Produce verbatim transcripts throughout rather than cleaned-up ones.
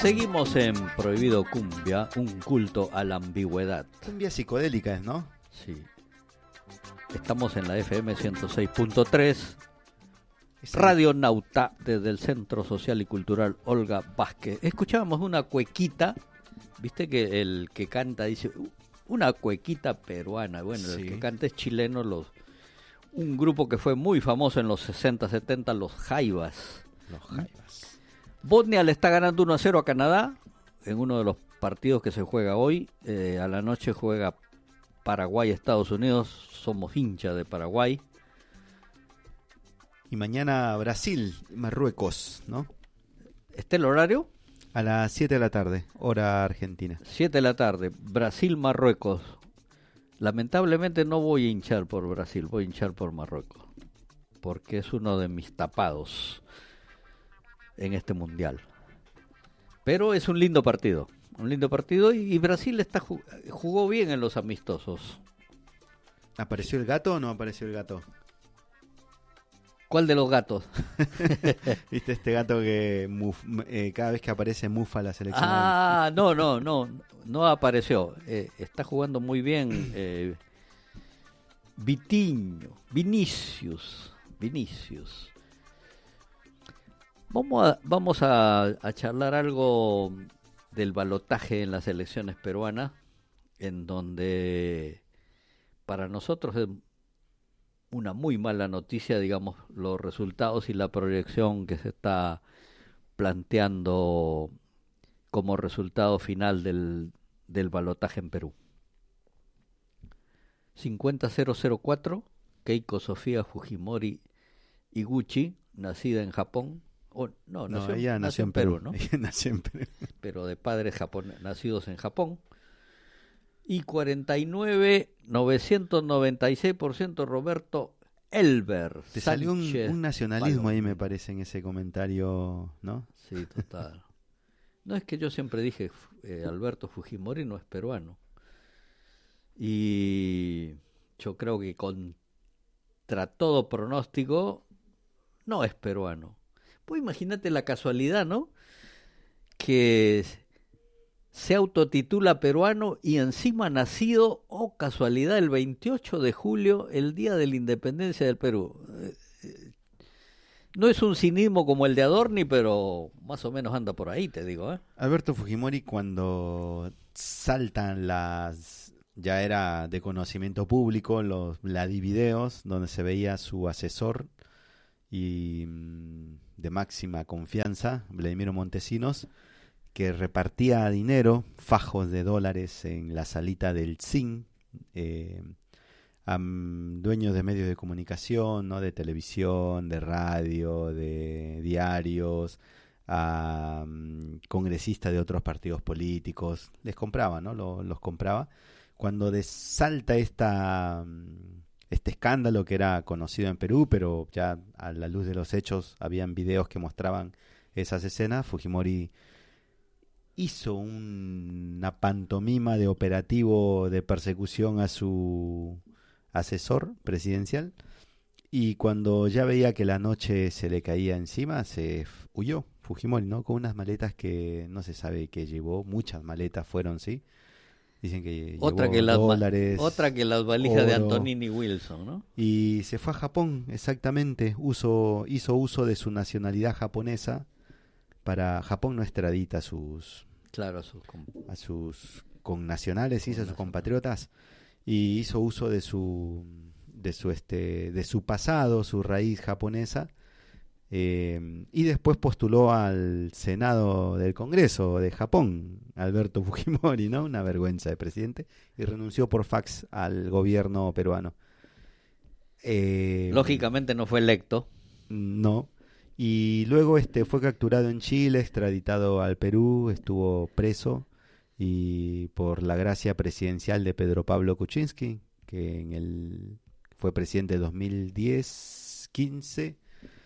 Seguimos en Prohibido Cumbia, un culto a la ambigüedad. Cumbia psicodélica, ¿no? Sí. Estamos en la F M ciento seis punto tres, Radio Nauta, desde el Centro Social y Cultural Olga Vázquez. Escuchábamos una cuequita, viste que el que canta dice, una cuequita peruana. Bueno, sí. El que canta es chileno, los, un grupo que fue muy famoso en los sesenta, setenta, los Jaivas. Los Jaivas. Bosnia le está ganando uno a cero a Canadá en uno de los partidos que se juega hoy. Eh, a la noche juega Paraguay, Estados Unidos. Somos hinchas de Paraguay. Y mañana Brasil, Marruecos, ¿no? ¿Está el horario? A las siete de la tarde, hora argentina. siete de la tarde, Brasil, Marruecos. Lamentablemente no voy a hinchar por Brasil, voy a hinchar por Marruecos. Porque es uno de mis tapados en este mundial. Pero es un lindo partido, un lindo partido y, y Brasil está jugó bien en los amistosos. ¿Apareció el gato o no apareció el gato? ¿Cuál de los gatos? ¿Viste este gato que muf, eh, cada vez que aparece mufa la selección? Ah, no, no, no, no apareció. Eh, está jugando muy bien eh, Vitinho, Vinicius, Vinicius. Vamos a, vamos a, a charlar algo del balotaje en las elecciones peruanas, en donde para nosotros es una muy mala noticia, digamos, los resultados y la proyección que se está planteando como resultado final del, del balotaje en Perú. cincuenta mil cuatro, Keiko Sofía Fujimori Iguchi, nacida en Japón. Oh, no, nació, no, ella nació, nació en Perú, Perú ¿no? Ella nació en Perú. Pero de padres japon- nacidos en Japón. Y cuarenta y nueve mil novecientos noventa y seis por ciento Roberto Elber. Te salió un, un nacionalismo Paloma. Ahí, me parece, en ese comentario, ¿no? Sí, total. No, es que yo siempre dije, eh, Alberto Fujimori no es peruano. Y yo creo que contra todo pronóstico, no es peruano. Pues imagínate la casualidad, ¿no? Que se autotitula peruano y encima nacido, oh casualidad, el veintiocho de julio, el día de la independencia del Perú. No es un cinismo como el de Adorni, pero más o menos anda por ahí, te digo, ¿eh? Alberto Fujimori, cuando saltan las... ya era de conocimiento público los Vladivideos, donde se veía su asesor y de máxima confianza, Vladimiro Montesinos, que repartía dinero, fajos de dólares en la salita del C I N, eh, a um, dueños de medios de comunicación, ¿no? De televisión, de radio, de diarios, a um, congresistas de otros partidos políticos, les compraba, ¿no? Lo, los compraba. Cuando salta esta, um, este escándalo que era conocido en Perú, pero ya a la luz de los hechos habían videos que mostraban esas escenas, Fujimori hizo un, una pantomima de operativo de persecución a su asesor presidencial y cuando ya veía que la noche se le caía encima, se huyó Fujimori, ¿no? Con unas maletas que no se sabe qué llevó, muchas maletas fueron, sí. Dicen que otra llevó que las dólares, otra que las valijas oro, de Antonini Wilson, ¿no? Y se fue a Japón, exactamente, uso, hizo uso de su nacionalidad japonesa. Para Japón no extradita a sus claro a sus, a sus connacionales, hizo a sus compatriotas y hizo uso de su de su este de su pasado, su raíz japonesa, eh, y después postuló al Senado del Congreso de Japón, Alberto Fujimori, ¿no? Una vergüenza de presidente, y renunció por fax al gobierno peruano. Eh, Lógicamente no fue electo. No. Y luego este fue capturado en Chile, extraditado al Perú, estuvo preso y por la gracia presidencial de Pedro Pablo Kuczynski, que en el fue presidente de dos mil diez, quince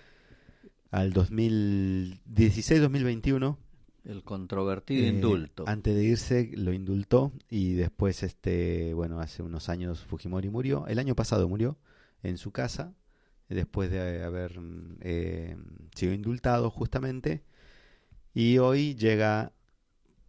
al dos mil dieciséis, dos mil veintiuno. El controvertido eh, indulto. Antes de irse lo indultó y después este bueno hace unos años Fujimori murió, el año pasado murió en su casa. Después de haber eh, sido indultado justamente, y hoy llega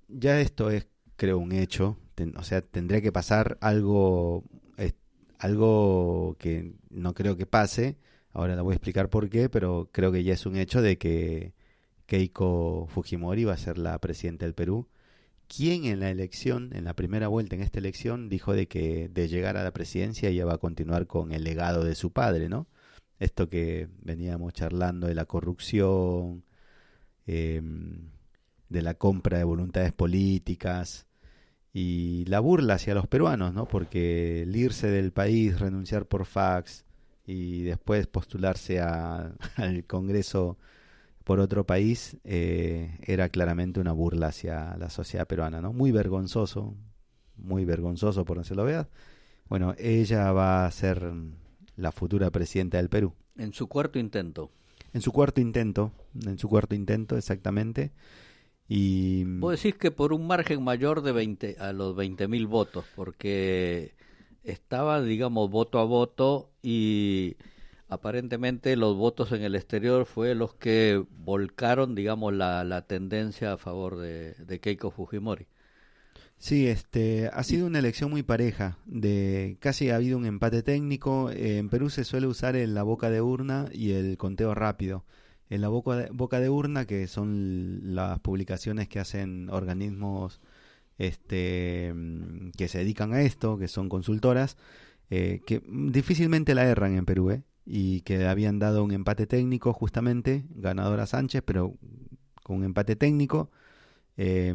ya esto es, creo, un hecho. Ten, o sea, tendría que pasar algo, es, algo que no creo que pase. Ahora le voy a explicar por qué, pero creo que ya es un hecho de que Keiko Fujimori va a ser la presidenta del Perú. Quien en la elección, en la primera vuelta en esta elección, dijo de que de llegar a la presidencia ella va a continuar con el legado de su padre, ¿no? Esto que veníamos charlando de la corrupción, eh, de la compra de voluntades políticas y la burla hacia los peruanos, ¿no? Porque el irse del país, renunciar por fax y después postularse a, al Congreso por otro país eh, era claramente una burla hacia la sociedad peruana, ¿no? Muy vergonzoso, muy vergonzoso por donde se lo vea. Bueno, ella va a ser la futura presidenta del Perú. En su cuarto intento. En su cuarto intento, en su cuarto intento exactamente. Y vos decís que por un margen mayor de veinte a los veinte mil votos, porque estaba, digamos, voto a voto y aparentemente los votos en el exterior fue los que volcaron, digamos, la, la tendencia a favor de, de Keiko Fujimori. Sí, este, ha sido una elección muy pareja, de casi ha habido un empate técnico. Eh, en Perú se suele usar el, la boca de urna y el conteo rápido. En la boca de, boca de urna, que son las publicaciones que hacen organismos este, que se dedican a esto, que son consultoras, eh, que difícilmente la erran en Perú, ¿eh? Y que habían dado un empate técnico justamente, ganadora Sánchez, pero con un empate técnico. Eh,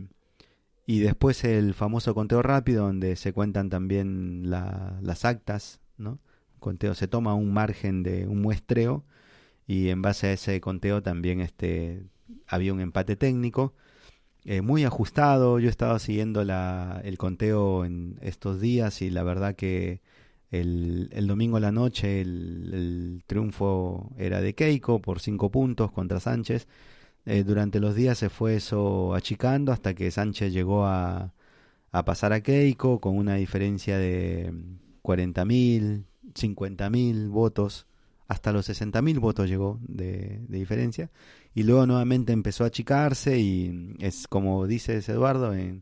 y después el famoso conteo rápido, donde se cuentan también la, las actas, ¿no? Conteo, se toma un margen de un muestreo y en base a ese conteo también este, había un empate técnico. Eh, muy ajustado. Yo he estado siguiendo la, el conteo en estos días y la verdad que el, el domingo a la noche el, el triunfo era de Keiko por cinco puntos contra Sánchez. Eh, durante los días se fue eso achicando hasta que Sánchez llegó a, a pasar a Keiko con una diferencia de cuarenta mil, cincuenta mil votos, hasta los sesenta mil votos llegó de, de diferencia, y luego nuevamente empezó a achicarse y es como dices Eduardo, en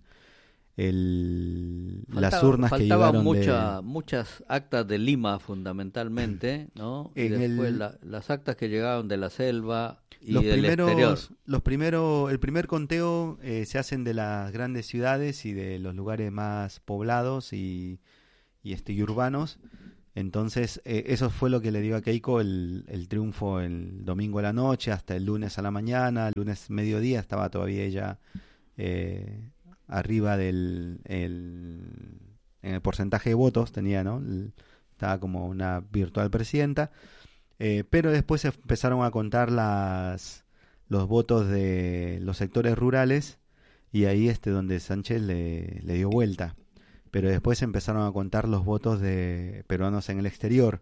el, Faltaba, las urnas que llegaron mucha, de... muchas actas de Lima fundamentalmente, ¿no? Y en después el, la, las actas que llegaron de la selva y los del primeros, exterior. los primeros, el primer conteo eh, se hacen de las grandes ciudades y de los lugares más poblados y, y, este, y urbanos. Entonces, eh, eso fue lo que le dio a Keiko el, el triunfo el domingo a la noche, hasta el lunes a la mañana. El lunes mediodía estaba todavía ella eh, arriba del el, en el porcentaje de votos, tenía, ¿no? El, estaba como una virtual presidenta. Eh, pero después se empezaron a contar las, los votos de los sectores rurales y ahí este donde Sánchez le, le dio vuelta. Pero después empezaron a contar los votos de peruanos en el exterior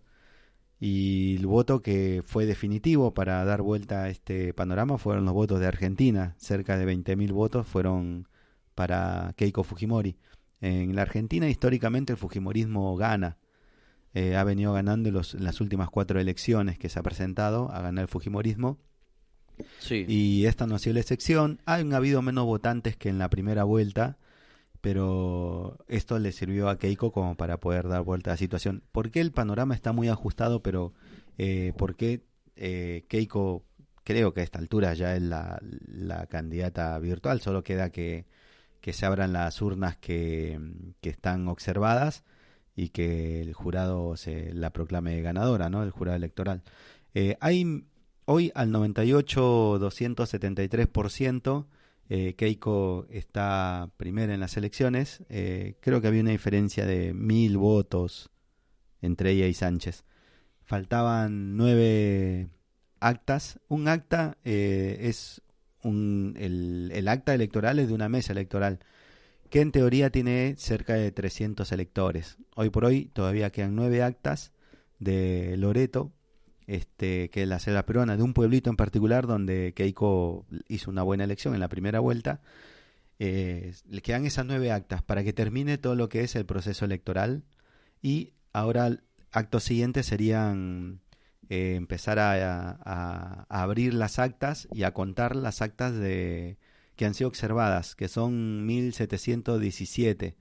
y el voto que fue definitivo para dar vuelta a este panorama fueron los votos de Argentina. Cerca de veinte mil votos fueron para Keiko Fujimori. En la Argentina históricamente el fujimorismo gana. Eh, ha venido ganando en, los, en las últimas cuatro elecciones que se ha presentado, a ganar el fujimorismo. Sí. Y esta no ha sido la excepción. Han habido menos votantes que en la primera vuelta, pero esto le sirvió a Keiko como para poder dar vuelta a la situación. ¿Por qué el panorama está muy ajustado, pero eh, por qué eh, Keiko, creo que a esta altura ya es la, la candidata virtual? Solo queda que, que se abran las urnas que, que están observadas y que el jurado se la proclame ganadora, ¿no? El jurado electoral. Eh, hay hoy al noventa y ocho punto doscientos setenta y tres por ciento eh, Keiko está primera en las elecciones. Eh, creo que había una diferencia de mil votos entre ella y Sánchez. Faltaban nueve actas. Un acta eh, es un, el, el acta electoral es de una mesa electoral que en teoría tiene cerca de trescientos electores. Hoy por hoy todavía quedan nueve actas de Loreto, este, que es la selva peruana, de un pueblito en particular donde Keiko hizo una buena elección en la primera vuelta. Eh, le quedan esas nueve actas para que termine todo lo que es el proceso electoral y ahora actos siguientes serían eh, empezar a, a, a abrir las actas y a contar las actas de... que que han sido observadas, que son mil setecientos diecisiete,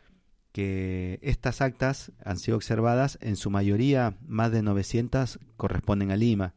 que estas actas han sido observadas, en su mayoría más de novecientas corresponden a Lima,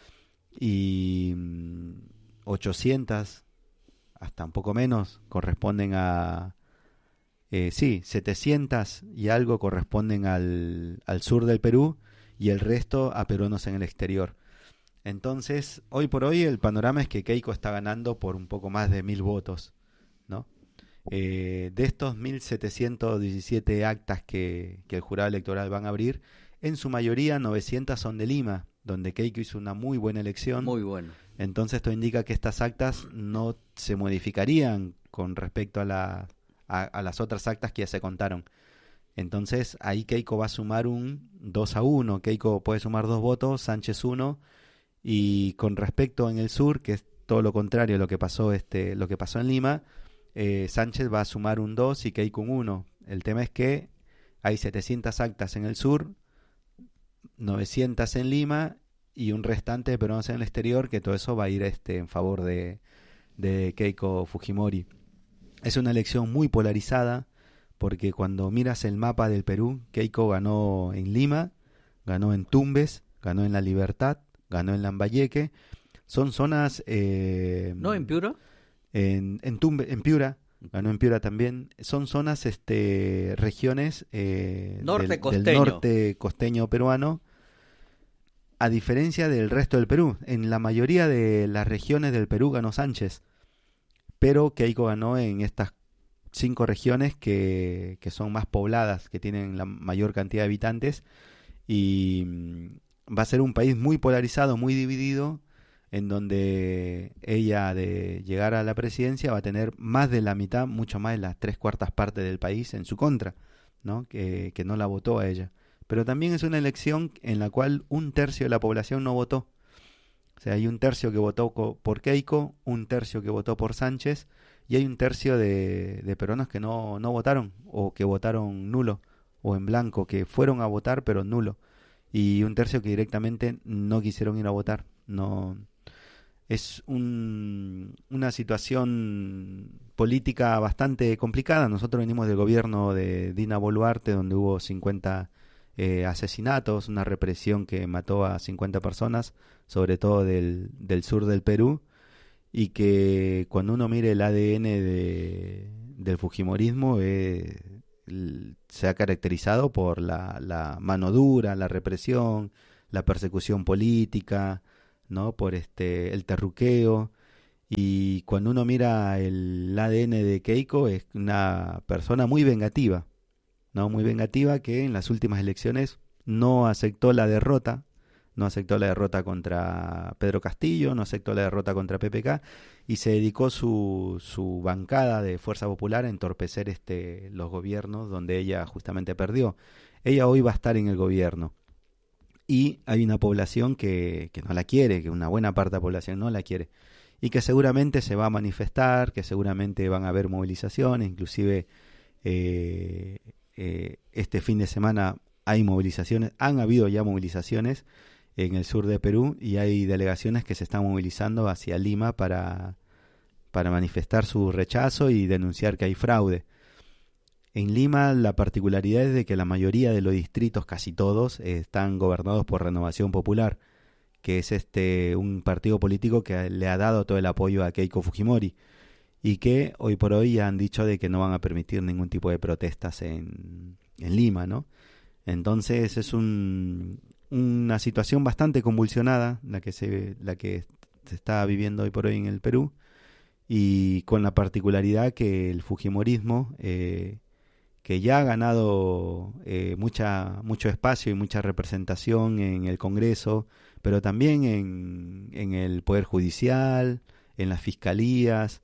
y ochocientas, hasta un poco menos, corresponden a... Eh, sí, setecientas y algo corresponden al, al sur del Perú, y el resto a peruanos en el exterior. Entonces, hoy por hoy el panorama es que Keiko está ganando por un poco más de mil votos, ¿no? Eh, de estos mil setecientos diecisiete actas que, que el jurado electoral van a abrir, en su mayoría novecientas son de Lima, donde Keiko hizo una muy buena elección. Muy bueno. Entonces esto indica que estas actas no se modificarían con respecto a, la, a, a las otras actas que ya se contaron. Entonces ahí Keiko va a sumar un dos a uno. Keiko puede sumar dos votos, Sánchez uno. Y con respecto en el sur, que es todo lo contrario a lo que pasó, este, lo que pasó en Lima, eh, Sánchez va a sumar un dos y Keiko un uno. El tema es que hay setecientas actas en el sur, novecientas en Lima y un restante de peruanos en el exterior, que todo eso va a ir este, en favor de, de Keiko Fujimori. Es una elección muy polarizada, porque cuando miras el mapa del Perú, Keiko ganó en Lima, ganó en Tumbes, ganó en La Libertad, ganó en Lambayeque. Son zonas... Eh, ¿No en Piura? En, en, Tumbe, en Piura, ganó en Piura también. Son zonas, este, regiones eh, norte del, costeño. del norte costeño peruano, a diferencia del resto del Perú. En la mayoría de las regiones del Perú ganó Sánchez, pero Keiko ganó en estas cinco regiones que, que son más pobladas, que tienen la mayor cantidad de habitantes, y va a ser un país muy polarizado, muy dividido, en donde ella, de llegar a la presidencia, va a tener más de la mitad, mucho más de las tres cuartas partes del país en su contra, ¿no? Que, que no la votó a ella. Pero también es una elección en la cual un tercio de la población no votó. O sea, hay un tercio que votó por Keiko, un tercio que votó por Sánchez, y hay un tercio de, de peruanos que no, no votaron, o que votaron nulo, o en blanco, que fueron a votar pero nulo, y un tercio que directamente no quisieron ir a votar. No, es un, una situación política bastante complicada. Nosotros venimos del gobierno de Dina Boluarte, donde hubo cincuenta eh, asesinatos, una represión que mató a cincuenta personas, sobre todo del, del sur del Perú, y que cuando uno mire el A D N de, del fujimorismo, eh, se ha caracterizado por la, la mano dura, la represión, la persecución política, ¿no? Por este el terruqueo. Y cuando uno mira el A D N de Keiko, es una persona muy vengativa, ¿no? Muy vengativa, que en las últimas elecciones no aceptó la derrota, no aceptó la derrota contra Pedro Castillo, no aceptó la derrota contra P P K, y se dedicó su, su bancada de Fuerza Popular a entorpecer este, los gobiernos donde ella justamente perdió. Ella hoy va a estar en el gobierno, y hay una población que, que no la quiere, que una buena parte de la población no la quiere, y que seguramente se va a manifestar, que seguramente van a haber movilizaciones, inclusive eh, eh, este fin de semana hay movilizaciones, han habido ya movilizaciones en el sur de Perú, y hay delegaciones que se están movilizando hacia Lima para, para manifestar su rechazo y denunciar que hay fraude. En Lima la particularidad es de que la mayoría de los distritos, casi todos, eh, están gobernados por Renovación Popular, que es este un partido político que le ha dado todo el apoyo a Keiko Fujimori, y que hoy por hoy han dicho de que no van a permitir ningún tipo de protestas en, en Lima, ¿no? Entonces es un, una situación bastante convulsionada la que se la que se está viviendo hoy por hoy en el Perú, y con la particularidad que el fujimorismo, eh, que ya ha ganado eh, mucha mucho espacio y mucha representación en el Congreso, pero también en, en el Poder Judicial, en las fiscalías,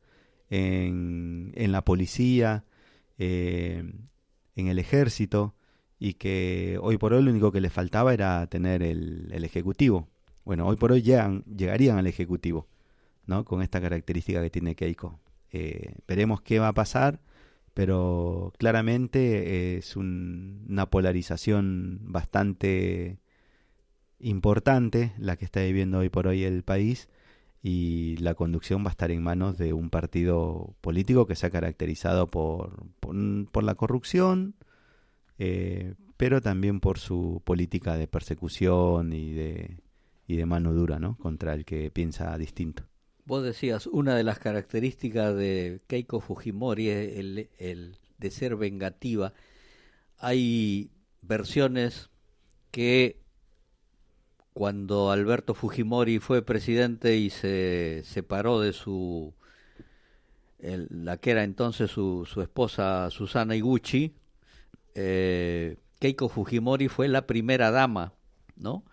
en, en la policía, eh, en el ejército, y que hoy por hoy lo único que le faltaba era tener el, el Ejecutivo. Bueno, hoy por hoy llegan, llegarían al Ejecutivo, ¿no? Con esta característica que tiene Keiko. Eh, veremos qué va a pasar, pero claramente es un, una polarización bastante importante la que está viviendo hoy por hoy el país, y la conducción va a estar en manos de un partido político que se ha caracterizado por, por, por la corrupción, eh, pero también por su política de persecución y de, y de mano dura, ¿no?, contra el que piensa distinto. Vos decías, una de las características de Keiko Fujimori es el, el de ser vengativa. Hay versiones que cuando Alberto Fujimori fue presidente y se separó de su el, la que era entonces su, su esposa Susana Higuchi, eh, Keiko Fujimori fue la primera dama, ¿no?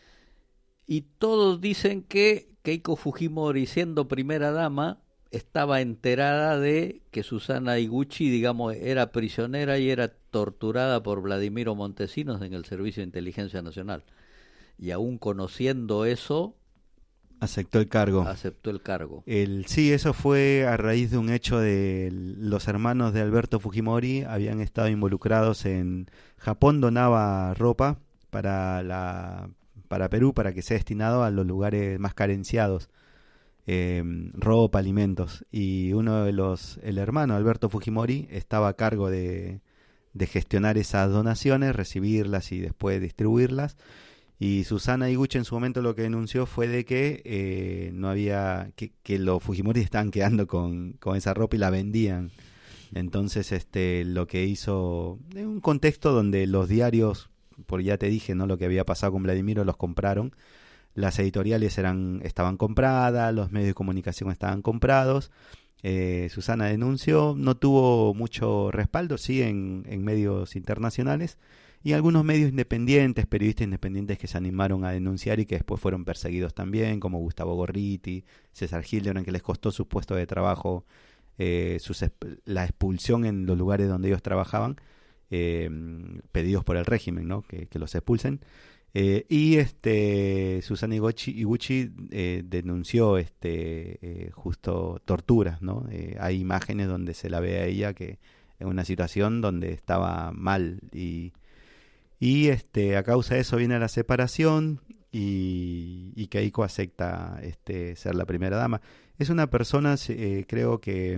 Y todos dicen que Keiko Fujimori, siendo primera dama, estaba enterada de que Susana Higuchi, digamos, era prisionera y era torturada por Vladimiro Montesinos en el Servicio de Inteligencia Nacional. Y aún conociendo eso, aceptó el cargo. Aceptó el cargo. El, sí, eso fue a raíz de un hecho de los hermanos de Alberto Fujimori habían estado involucrados en Japón, donaba ropa para la para Perú para que sea destinado a los lugares más carenciados, eh, ropa, alimentos, y uno de los, el hermano Alberto Fujimori estaba a cargo de, de gestionar esas donaciones, recibirlas y después distribuirlas. Y Susana Higuchi en su momento lo que denunció fue de que eh, no había que, que los Fujimori estaban quedando con, con esa ropa y la vendían. Entonces, este, lo que hizo en un contexto donde los diarios, por ya te dije, no, lo que había pasado con Vladimiro, los compraron. Las editoriales eran estaban compradas, los medios de comunicación estaban comprados. Eh, Susana denunció, no tuvo mucho respaldo, sí, en, en medios internacionales. Y algunos medios independientes, periodistas independientes que se animaron a denunciar y que después fueron perseguidos también, como Gustavo Gorriti, César Hildebrand, que les costó su puesto de trabajo, eh, sus, la expulsión en los lugares donde ellos trabajaban, eh, pedidos por el régimen, ¿no?, que, que los expulsen. Eh, y este Susana Higuchi, Higuchi eh, denunció este eh, justo torturas, ¿no? Eh, hay imágenes donde se la ve a ella que en una situación donde estaba mal y Y este, a causa de eso viene la separación y, y Keiko acepta este, ser la primera dama. Es una persona, eh, creo que,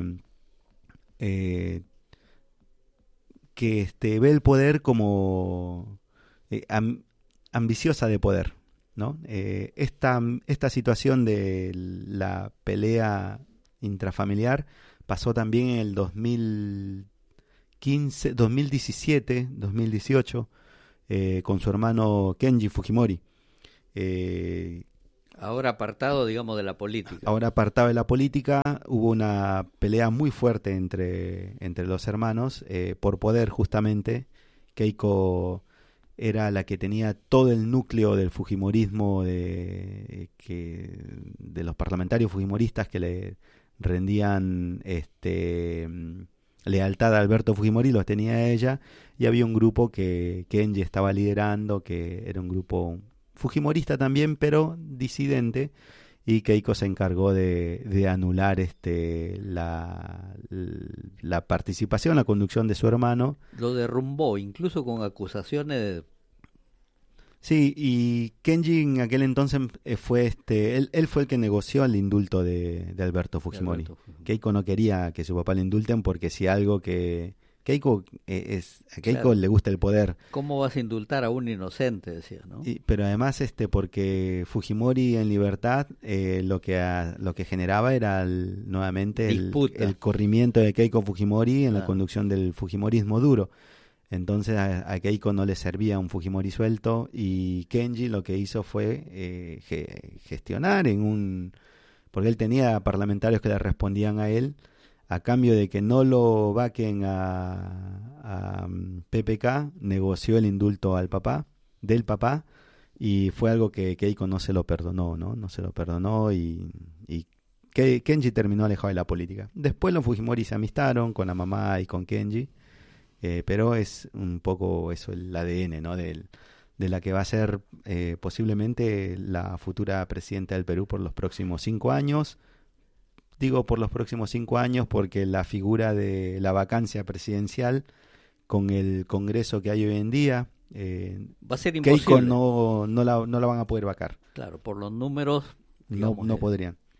eh, que este, ve el poder como eh, am, ambiciosa de poder, ¿no? Eh, esta, esta situación de la pelea intrafamiliar pasó también en el dos mil quince, dos mil diecisiete, dos mil dieciocho. Eh, con su hermano Kenji Fujimori. Eh, ahora apartado, digamos, de la política. Ahora apartado de la política, hubo una pelea muy fuerte entre, entre los hermanos eh, por poder, justamente. Keiko era la que tenía todo el núcleo del fujimorismo, de, que, de los parlamentarios fujimoristas que le rendían este lealtad a Alberto Fujimori, los tenía ella, y había un grupo que Kenji estaba liderando, que era un grupo fujimorista también, pero disidente, y Keiko se encargó de, de anular este la, la participación, la conducción de su hermano. Lo derrumbó, incluso con acusaciones de... Sí, y Kenji en aquel entonces fue este, él, él fue el que negoció el indulto de, de Alberto Fujimori. Alberto Fujimori. Keiko no quería que su papá le indulten porque si algo que Keiko es a Keiko claro. le gusta el poder. ¿Cómo vas a indultar a un inocente? Decía, ¿no? Y, pero además este porque Fujimori en libertad eh, lo que a, lo que generaba era el, nuevamente el, el corrimiento de Keiko Fujimori en claro. la conducción del fujimorismo duro. Entonces a, a Keiko no le servía un Fujimori suelto y Kenji lo que hizo fue eh, ge, gestionar en un... porque él tenía parlamentarios que le respondían a él, a cambio de que no lo vaquen a, a P P K, negoció el indulto al papá, del papá, y fue algo que Keiko no se lo perdonó, ¿no? No se lo perdonó y, y Kenji terminó alejado de la política. Después los Fujimori se amistaron con la mamá y con Kenji. Eh, pero es un poco eso el A D N, ¿no? de, de la que va a ser eh, posiblemente la futura presidenta del Perú por los próximos cinco años. Digo por los próximos cinco años porque la figura de la vacancia presidencial con el Congreso que hay hoy en día, eh, va a ser imposible. Keiko no, no, la, no la van a poder vacar. Claro, por los números digamos, no, no podrían.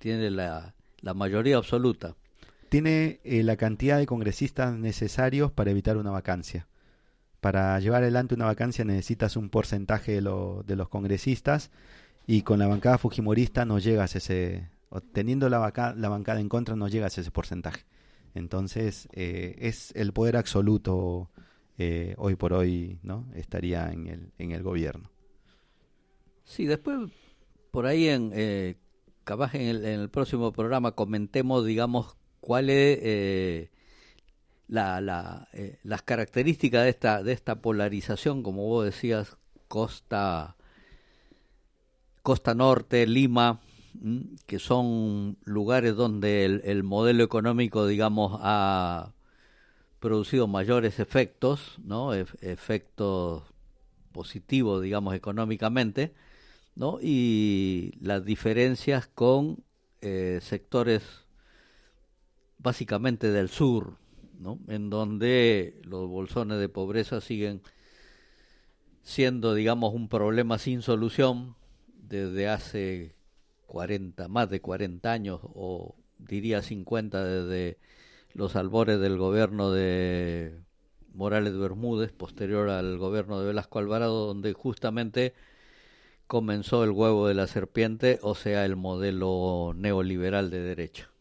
tiene la, la mayoría absoluta. Tiene eh, la cantidad de congresistas necesarios para evitar una vacancia. Para llevar adelante una vacancia necesitas un porcentaje de, lo, de los congresistas, y con la bancada fujimorista no llegas a ese, teniendo la, vaca, la bancada en contra no llegas a ese porcentaje. Entonces eh, es el poder absoluto eh, hoy por hoy, ¿no? Estaría en el, en el gobierno. Sí, después por ahí en eh, capaz en el, en el próximo programa comentemos, digamos, cuál es eh, la, la, eh, las características de esta, de esta polarización, como vos decías, costa, costa norte, Lima, ¿m? Que son lugares donde el, el modelo económico, digamos, ha producido mayores efectos, ¿no? E- efectos positivos, digamos, económicamente, ¿no? Y las diferencias con eh, sectores básicamente del sur, ¿no? En donde los bolsones de pobreza siguen siendo, digamos, un problema sin solución desde hace cuarenta, más de cuarenta años, o diría cincuenta, desde los albores del gobierno de Morales Bermúdez, posterior al gobierno de Velasco Alvarado, donde justamente comenzó el huevo de la serpiente, o sea, el modelo neoliberal de derecha.